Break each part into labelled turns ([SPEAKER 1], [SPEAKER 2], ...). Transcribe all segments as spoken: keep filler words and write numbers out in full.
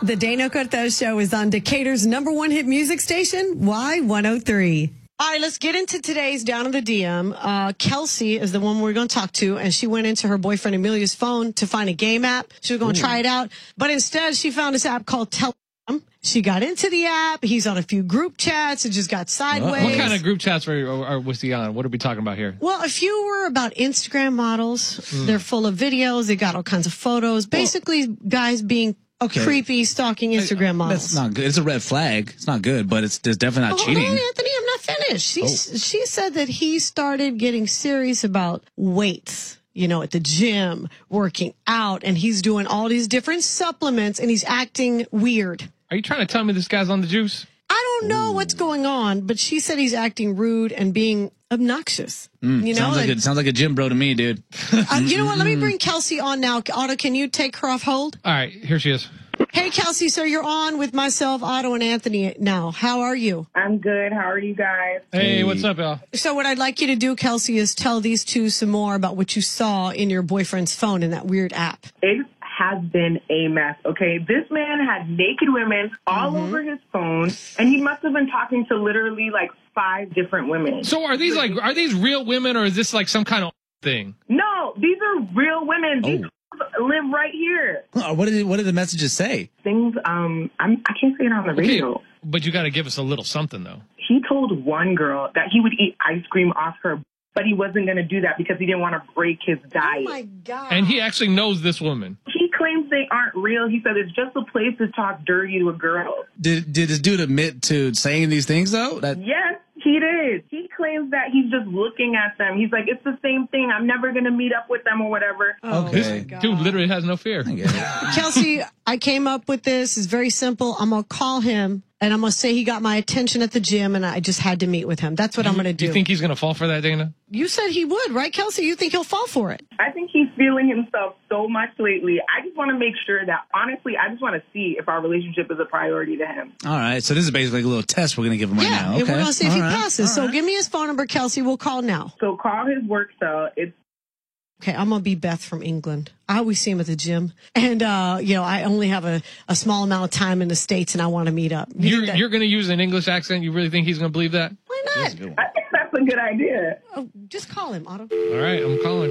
[SPEAKER 1] The Dana Cortez Show is on Decatur's number one hit music station, Y one oh three. All right, let's get into today's Down in the D M. Uh, Kelsey is the one we're going to talk to, and she went into her boyfriend Amelia's phone to find a game app. She was going to try it out, but instead she found this app called Telegram. She got into the app. He's on a few group chats. It just got sideways.
[SPEAKER 2] What kind of group chats were, or was he on? What are we talking about here?
[SPEAKER 1] Well, a few were about Instagram models. Mm. They're full of videos. They got all kinds of photos. Basically, well, guys being okay. creepy, stalking Instagram models.
[SPEAKER 3] That's not good. It's a red flag. It's not good, but it's, it's definitely not
[SPEAKER 1] oh,
[SPEAKER 3] cheating.
[SPEAKER 1] Hold on, Anthony, I'm not finished. She, oh. she said that he started getting serious about weights. You know, at the gym, working out, and he's doing all these different supplements, and he's acting weird.
[SPEAKER 2] Are you trying to tell me this guy's on the juice?
[SPEAKER 1] I don't know Ooh. what's going on, but she said he's acting rude and being obnoxious.
[SPEAKER 3] Mm,
[SPEAKER 1] you know,
[SPEAKER 3] sounds like,
[SPEAKER 1] like
[SPEAKER 3] a, sounds like a gym bro to me, dude.
[SPEAKER 1] uh, you know what? Let me bring Kelsey on now. Otto, can you take her off hold?
[SPEAKER 2] All right, here she is.
[SPEAKER 1] Hey, Kelsey, so you're on with myself, Otto, and Anthony now. How are you?
[SPEAKER 4] I'm good. How are you guys?
[SPEAKER 2] Hey, what's up, y'all?
[SPEAKER 1] So what I'd like you to do, Kelsey, is tell these two some more about what you saw in your boyfriend's phone in that weird app.
[SPEAKER 4] It has been a mess, okay? This man had naked women all mm-hmm. over his phone, and he must have been talking to literally like five different women.
[SPEAKER 2] So are these like, are these real women, or is this like some kind of thing?
[SPEAKER 4] No, these are real women. These
[SPEAKER 3] oh.
[SPEAKER 4] live right here.
[SPEAKER 3] What did what did the messages say?
[SPEAKER 4] Things um I'm I can't say it on the radio.
[SPEAKER 2] Okay, but you got to give us a little something though.
[SPEAKER 4] He told one girl that he would eat ice cream off her, but he wasn't going to do that because he didn't want to break his diet.
[SPEAKER 1] Oh my God!
[SPEAKER 2] And he actually knows this woman.
[SPEAKER 4] He claims they aren't real. He said it's just a place to talk dirty to a girl.
[SPEAKER 3] Did did this dude admit to saying these things though? That
[SPEAKER 4] yes. He did. He claims that he's just looking at them. He's like, it's the same thing. I'm never going to meet up with them or whatever.
[SPEAKER 1] Oh,
[SPEAKER 3] okay.
[SPEAKER 2] This dude literally has no fear.
[SPEAKER 3] I
[SPEAKER 1] Kelsey, I came up with this. It's very simple. I'm going to call him, and I'm going to say he got my attention at the gym, and I just had to meet with him. That's what
[SPEAKER 2] you,
[SPEAKER 1] I'm going to do.
[SPEAKER 2] You think he's going to fall for that, Dana?
[SPEAKER 1] You said he would, right, Kelsey? You think he'll fall for it?
[SPEAKER 4] I think he's feeling himself so much lately. I just want to make sure that, honestly, I just want to see if our relationship is a priority to him.
[SPEAKER 3] All right. So this is basically a little test we're going to give him right
[SPEAKER 1] yeah,
[SPEAKER 3] now.
[SPEAKER 1] Yeah,
[SPEAKER 3] okay.
[SPEAKER 1] we're going to see if
[SPEAKER 3] All
[SPEAKER 1] he
[SPEAKER 3] right.
[SPEAKER 1] passes.
[SPEAKER 3] All
[SPEAKER 1] So
[SPEAKER 3] right.
[SPEAKER 1] give me his phone number, Kelsey. We'll call now.
[SPEAKER 4] So call his work cell. It's
[SPEAKER 1] Okay, I'm going to be Beth from England. I always see him at the gym. And, uh, you know, I only have a, a small amount of time in the States, and I want to meet up.
[SPEAKER 2] You you're you're going to use an English accent? You really think he's going to believe that?
[SPEAKER 1] Why not?
[SPEAKER 4] I think that's a good idea.
[SPEAKER 1] Oh, just call him, Otto.
[SPEAKER 2] All right, I'm calling.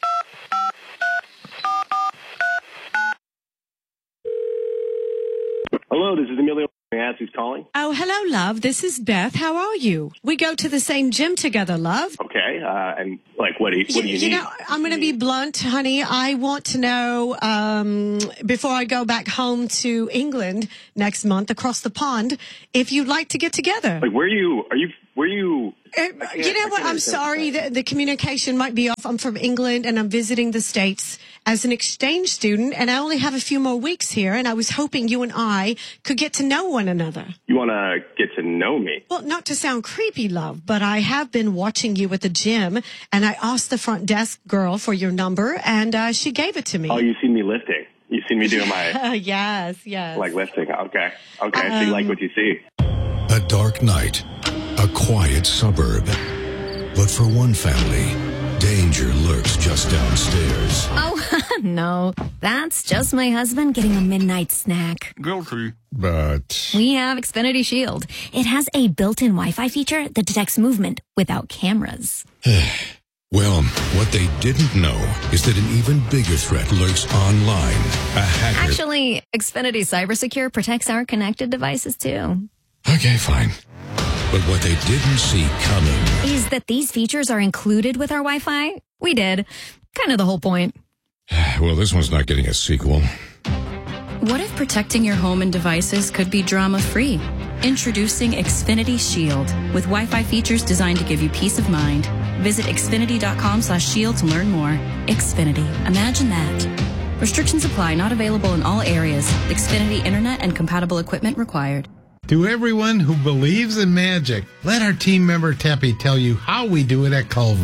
[SPEAKER 5] Hello, this is Emilio. May I ask who's calling?
[SPEAKER 1] Oh, hello, love. This is Beth. How are you? We go to the same gym together, love.
[SPEAKER 5] Okay, uh, and like, what do you, what do you,
[SPEAKER 1] you
[SPEAKER 5] need?
[SPEAKER 1] You know, I'm going to be blunt, honey. I want to know, um, before I go back home to England next month across the pond, if you'd like to get together.
[SPEAKER 5] Like, where are you, are you, where are you?
[SPEAKER 1] Uh, you know what? I'm sorry. The, the communication might be off. I'm from England, and I'm visiting the States as an exchange student, and I only have a few more weeks here, and I was hoping you and I could get to know one another.
[SPEAKER 5] You want to get to know me?
[SPEAKER 1] Well, not to sound creepy, love, but I have been watching you at the gym, and I asked the front desk girl for your number, and uh, she gave it to me.
[SPEAKER 5] Oh, you've seen me lifting. You've seen me doing my...
[SPEAKER 1] yes, yes.
[SPEAKER 5] Like lifting. Okay. Okay,
[SPEAKER 1] Um,
[SPEAKER 5] so you like what you see.
[SPEAKER 6] A dark night, a quiet suburb. But for one family, danger lurks just downstairs.
[SPEAKER 7] Oh, no. That's just my husband getting a midnight snack.
[SPEAKER 6] Guilty. But
[SPEAKER 7] We have Xfinity Shield. It has a built-in Wi-Fi feature that detects movement without cameras.
[SPEAKER 6] well, what they didn't know is that an even bigger threat lurks online. A hacker.
[SPEAKER 7] Actually, Xfinity CyberSecure protects our connected devices, too.
[SPEAKER 6] Okay, fine. But what they didn't see coming
[SPEAKER 7] is that these features are included with our Wi-Fi. We did. Kind of the whole point.
[SPEAKER 6] Well, this one's not getting a sequel.
[SPEAKER 8] What if protecting your home and devices could be drama-free? Introducing Xfinity Shield with Wi-Fi features designed to give you peace of mind. Visit xfinity.com slash shield to learn more. Xfinity. Imagine that. Restrictions apply. Not available in all areas. Xfinity Internet and compatible equipment required.
[SPEAKER 9] To everyone who believes in magic, let our team member Teppy tell you how we do it at Culver's.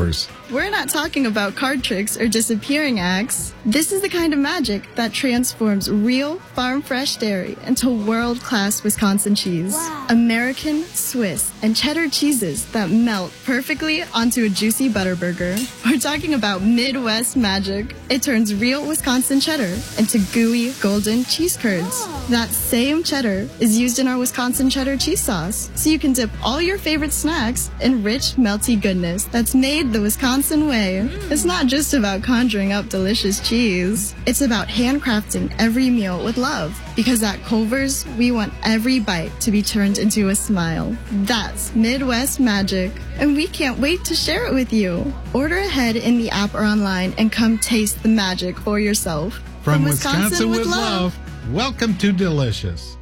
[SPEAKER 9] we're not talking about card tricks or disappearing acts. This is the kind of magic that transforms real farm fresh dairy into world-class Wisconsin cheese. Wow. American, Swiss, and cheddar cheeses that melt perfectly onto a juicy butter burger. We're talking about Midwest magic. It turns real Wisconsin cheddar into gooey, golden cheese curds. That same cheddar is used in our Wisconsin cheddar cheese sauce, so you can dip all your favorite snacks in rich, melty goodness that's made the Wisconsin way. Mm. It's not just about conjuring up delicious cheese. It's about handcrafting every meal with love, because at Culver's, we want every bite to be turned into a smile. That's Midwest magic, and we can't wait to share it with you. Order ahead in the app or online and come taste the magic for yourself.
[SPEAKER 10] From,
[SPEAKER 9] From
[SPEAKER 10] Wisconsin,
[SPEAKER 9] Wisconsin
[SPEAKER 10] with,
[SPEAKER 9] with
[SPEAKER 10] love. love, welcome to Delicious.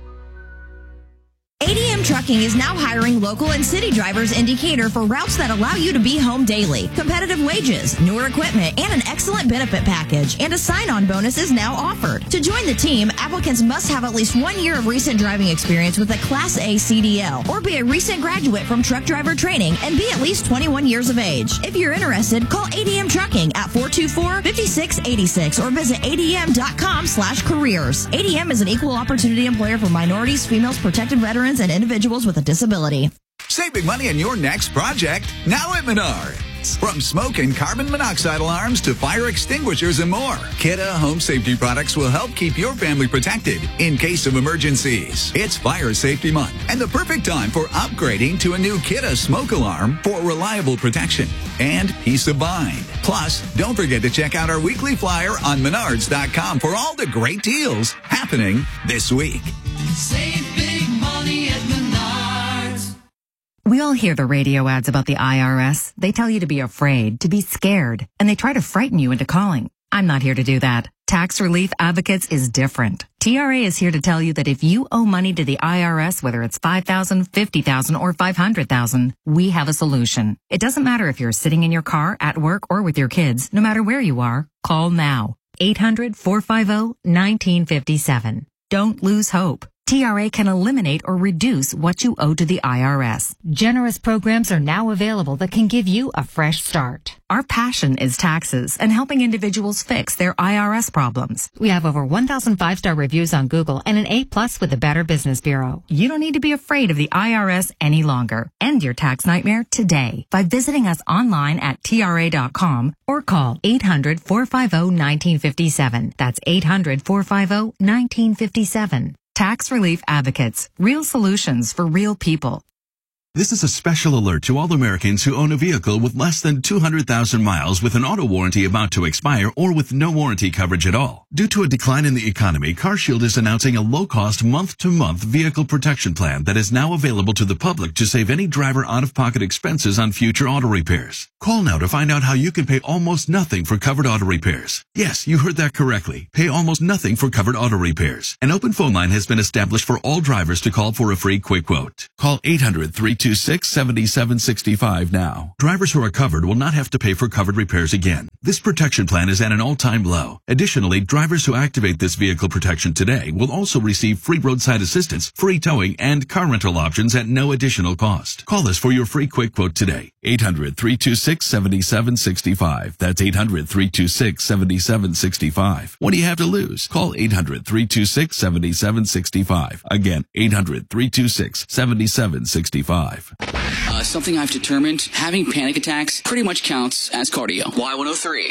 [SPEAKER 11] A D M Trucking is now hiring local and city drivers in Decatur for routes that allow you to be home daily. Competitive wages, newer equipment, and an excellent benefit package. And a sign-on bonus is now offered. To join the team, applicants must have at least one year of recent driving experience with a Class A C D L or be a recent graduate from truck driver training and be at least twenty-one years of age. If you're interested, call A D M Trucking at four two four, five six eight six or visit A D M dot com slash careers. A D M is an equal opportunity employer for minorities, females, protected veterans, and individuals with a disability.
[SPEAKER 12] Save big money on your next project now at Menards. From smoke and carbon monoxide alarms to fire extinguishers and more, Kidde Home Safety products will help keep your family protected in case of emergencies. It's Fire Safety Month and the perfect time for upgrading to a new Kidde smoke alarm for reliable protection and peace of mind. Plus, don't forget to check out our weekly flyer on menards dot com for all the great deals happening this week.
[SPEAKER 13] Save big money at Menards.
[SPEAKER 14] We all hear the radio ads about the I R S. They tell you to be afraid, to be scared, and they try to frighten you into calling. I'm not here to do that. Tax Relief Advocates is different. T R A is here to tell you that if you owe money to the I R S, whether it's five thousand dollars, fifty thousand dollars, or five hundred thousand dollars, we have a solution. It doesn't matter if you're sitting in your car, at work, or with your kids. No matter where you are, call now. eight hundred, four five zero, one nine five seven. Don't lose hope. T R A can eliminate or reduce what you owe to the I R S. Generous programs are now available that can give you a fresh start. Our passion is taxes and helping individuals fix their I R S problems. We have over one thousand five-star reviews on Google and an A plus with the Better Business Bureau. You don't need to be afraid of the I R S any longer. End your tax nightmare today by visiting us online at T R A dot com or call eight hundred, four five zero, one nine five seven. That's eight hundred, four five zero, one nine five seven. Tax Relief Advocates. Real solutions for real people.
[SPEAKER 15] This is a special alert to all Americans who own a vehicle with less than two hundred thousand miles with an auto warranty about to expire or with no warranty coverage at all. Due to a decline in the economy, CarShield is announcing a low-cost month-to-month vehicle protection plan that is now available to the public to save any driver out-of-pocket expenses on future auto repairs. Call now to find out how you can pay almost nothing for covered auto repairs. Yes, you heard that correctly. Pay almost nothing for covered auto repairs. An open phone line has been established for all drivers to call for a free quick quote. Call eight hundred, three two six, seven seven six five now. Drivers who are covered will not have to pay for covered repairs again. This protection plan is at an all-time low. Additionally, drivers who activate this vehicle protection today will also receive free roadside assistance, free towing, and car rental options at no additional cost. Call us for your free quick quote today. eight hundred, three two six, seven seven six five. That's eight hundred, three two six, seven seven six five. What do you have to lose? Call eight hundred, three two six, seven seven six five. Again, eight hundred, three two six, seven seven six five.
[SPEAKER 16] Uh, something I've determined, having panic attacks pretty much counts as cardio. Y one oh three.